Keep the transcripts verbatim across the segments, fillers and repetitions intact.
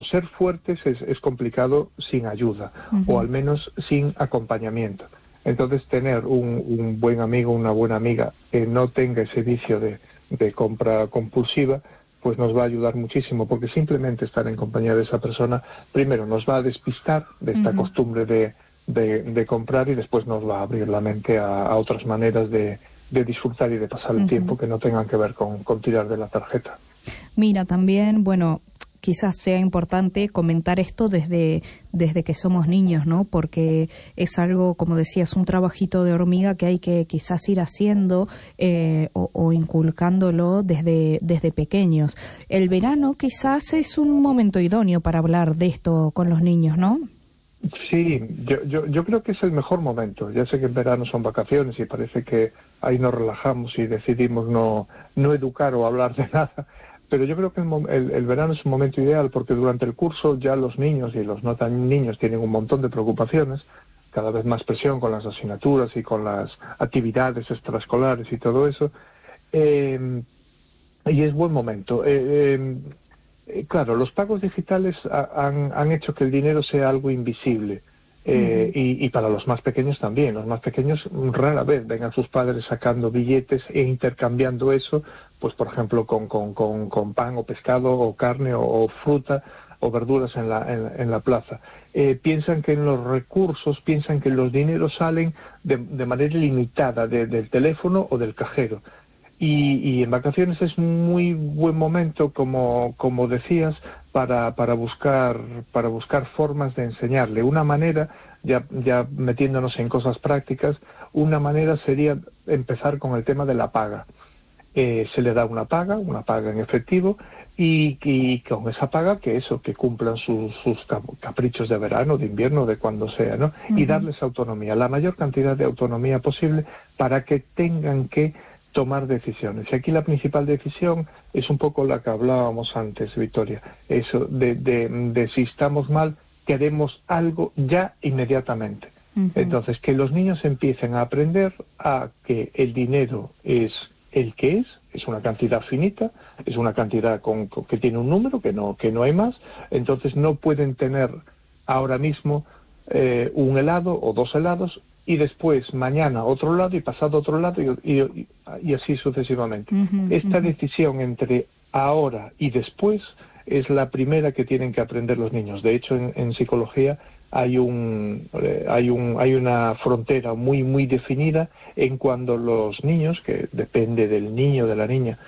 ser fuertes es, es complicado sin ayuda, uh-huh. o al menos sin acompañamiento. Entonces, tener un, un buen amigo, una buena amiga que no tenga ese vicio de, de compra compulsiva, pues nos va a ayudar muchísimo, porque simplemente estar en compañía de esa persona, primero nos va a despistar de esta uh-huh. costumbre de, de, de comprar, y después nos va a abrir la mente a, a otras maneras de, de disfrutar y de pasar el uh-huh. tiempo que no tengan que ver con, con tirar de la tarjeta. Mira, también, bueno, quizás sea importante comentar esto desde, desde que somos niños, ¿no? Porque es algo, como decías, un trabajito de hormiga que hay que quizás ir haciendo eh, o, o inculcándolo desde, desde pequeños. El verano quizás es un momento idóneo para hablar de esto con los niños, ¿no? Sí, yo, yo, yo creo que es el mejor momento. Ya sé que en verano son vacaciones y parece que ahí nos relajamos y decidimos no, no educar o hablar de nada. Pero yo creo que el, el, el verano es un momento ideal, porque durante el curso ya los niños y los no tan niños tienen un montón de preocupaciones, cada vez más presión con las asignaturas y con las actividades extraescolares y todo eso, eh, y es buen momento. Eh, eh, claro, los pagos digitales ha, han, han hecho que el dinero sea algo invisible. Eh, uh-huh. y, y para los más pequeños también. Los más pequeños rara vez ven a sus padres sacando billetes e intercambiando eso, pues por ejemplo con, con, con, con pan o pescado o carne o, o fruta o verduras en la, en, en la plaza. Eh, piensan que en los recursos, piensan que los dineros salen de, de manera ilimitada de, del teléfono o del cajero. Y, y en vacaciones es muy buen momento, como, como decías, para, para buscar, para buscar formas de enseñarle. Una manera, ya, ya metiéndonos en cosas prácticas, una manera sería empezar con el tema de la paga. Eh, se le da una paga, una paga en efectivo, y, y con esa paga que eso, que cumplan sus, sus caprichos de verano, de invierno, de cuando sea, ¿no? Uh-huh. Y darles autonomía, la mayor cantidad de autonomía posible, para que tengan que tomar decisiones. Y aquí la principal decisión es un poco la que hablábamos antes, Victoria, eso de, de, de si estamos mal, queremos algo ya inmediatamente. Uh-huh. Entonces, que los niños empiecen a aprender a que el dinero es el que es, es una cantidad finita, es una cantidad con, con, que tiene un número, que no, que no hay más. Entonces no pueden tener ahora mismo eh, un helado o dos helados, y después mañana otro lado y pasado otro lado, y, y, y así sucesivamente. Uh-huh, Esta uh-huh. decisión entre ahora y después es la primera que tienen que aprender los niños. De hecho, en, en psicología hay un eh, hay un hay una frontera muy muy definida en cuando los niños, que depende del niño o de la niña,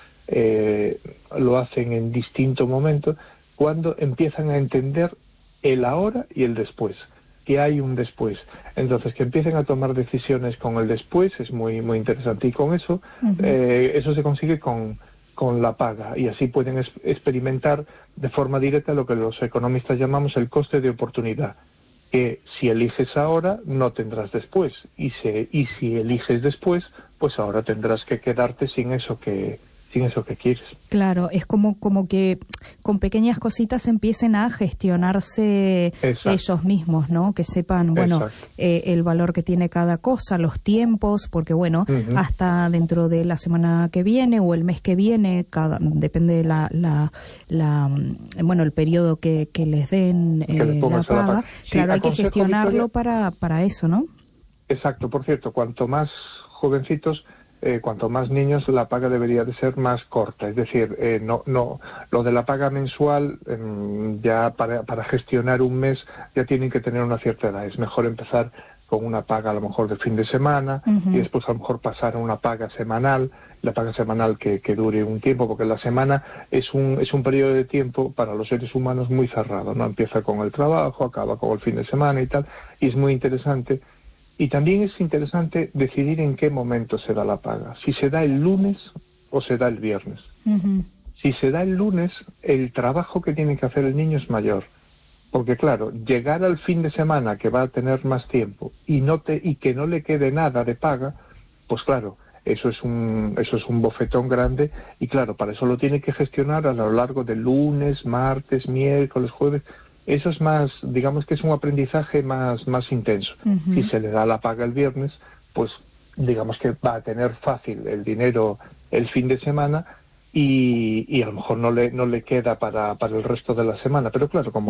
eh, lo hacen en distinto momento, cuando empiezan a entender el ahora y el después, que hay un después. Entonces, que empiecen a tomar decisiones con el después es muy muy interesante, y con eso uh-huh. eh, eso se consigue con con la paga, y así pueden es, experimentar de forma directa lo que los economistas llamamos el coste de oportunidad, que si eliges ahora no tendrás después, y, se, y si eliges después, pues ahora tendrás que quedarte sin eso que sin eso que quieres. Claro, es como como que con pequeñas cositas empiecen a gestionarse Exacto. ellos mismos, ¿no? Que sepan, bueno, eh, el valor que tiene cada cosa, los tiempos, porque bueno, uh-huh. hasta dentro de la semana que viene o el mes que viene, cada depende de la, la, la bueno, el periodo que, que les den eh, que la paga. La paga. Sí, claro, hay que gestionarlo Victoria, para para eso, ¿no? Exacto, por cierto, cuanto más jovencitos, Eh, cuanto más niños, la paga debería de ser más corta. Es decir, eh, no, no, lo de la paga mensual, eh, ya para, para gestionar un mes, ya tienen que tener una cierta edad. Es mejor empezar con una paga a lo mejor de fin de semana, uh-huh. y después a lo mejor pasar a una paga semanal, la paga semanal que, que dure un tiempo, porque la semana es un, es un periodo de tiempo para los seres humanos muy cerrado, ¿no? Empieza con el trabajo, acaba con el fin de semana y tal, y es muy interesante. Y también es interesante decidir en qué momento se da la paga. Si se da el lunes o se da el viernes. Uh-huh. Si se da el lunes, el trabajo que tiene que hacer el niño es mayor. Porque claro, llegar al fin de semana, que va a tener más tiempo, y no te, y que no le quede nada de paga, pues claro, eso es un, eso es un bofetón grande. Y claro, para eso lo tiene que gestionar a lo largo de lunes, martes, miércoles, jueves. Eso es más, digamos que es un aprendizaje más, más intenso. Uh-huh. Si se le da la paga el viernes, pues digamos que va a tener fácil el dinero el fin de semana, y, y a lo mejor no le, no le queda para, para el resto de la semana. Pero claro, como